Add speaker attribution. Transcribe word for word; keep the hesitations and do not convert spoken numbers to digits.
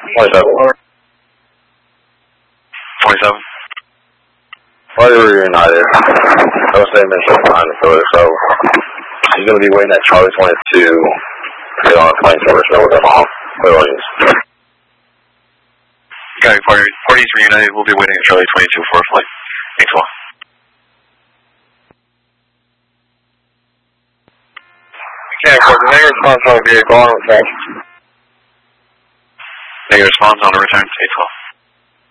Speaker 1: twenty-seven.
Speaker 2: twenty-seven.
Speaker 1: Well, they were reunited. I was saying Mitchell behind the filler, so he's going to be waiting at Charlie twenty-two to get on a plane to Richmond with them all. Williams.
Speaker 2: Okay, parties reunited. We'll be waiting at Charlie twenty-two for a flight. Thanks a lot.
Speaker 1: Okay, coordinator response on the vehicle on return.
Speaker 2: Negative response on the return, eight twelve.